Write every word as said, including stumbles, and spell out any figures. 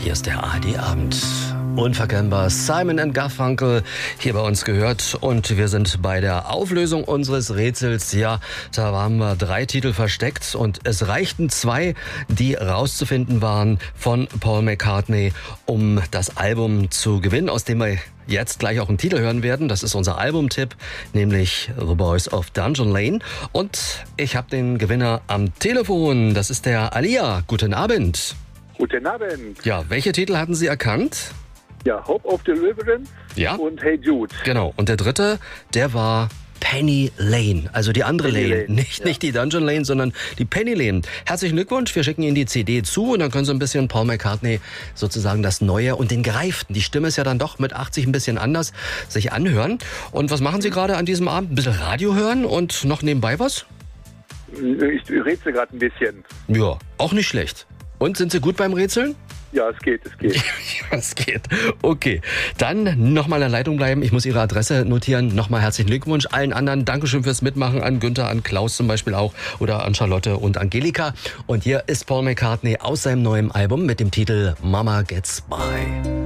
Hier ist der A R D-Abend. Unverkennbar Simon and Garfunkel hier bei uns gehört und wir sind bei der Auflösung unseres Rätsels. Ja, da waren wir drei Titel versteckt und es reichten zwei, die rauszufinden waren von Paul McCartney, um das Album zu gewinnen, aus dem wir jetzt gleich auch einen Titel hören werden. Das ist unser Albumtipp, nämlich The Boys of Dungeon Lane. Und ich habe den Gewinner am Telefon. Das ist der Alia. Guten Abend. Guten Abend. Ja, welche Titel hatten Sie erkannt? Ja, Hope of Deliverance Ja. und Hey Jude. Genau. Und der dritte, der war Penny Lane. Also die andere Penny Lane. Lane, Nicht, ja. nicht die Dungeon Lane, sondern die Penny Lane. Herzlichen Glückwunsch. Wir schicken Ihnen die C D zu und dann können Sie ein bisschen Paul McCartney sozusagen das Neue und den Gereiften. Die Stimme ist ja dann doch mit achtzig ein bisschen anders, sich anhören. Und was machen Sie gerade an diesem Abend? Ein bisschen Radio hören und noch nebenbei was? Ich rätsel gerade ein bisschen. Ja, auch nicht schlecht. Und sind Sie gut beim Rätseln? Ja, es geht, es geht. Ja, es geht. Okay, dann nochmal in der Leitung bleiben. Ich muss Ihre Adresse notieren. Nochmal herzlichen Glückwunsch allen anderen. Dankeschön fürs Mitmachen an Günther, an Klaus zum Beispiel auch oder an Charlotte und Angelika. Und hier ist Paul McCartney aus seinem neuen Album mit dem Titel Mama Gets By.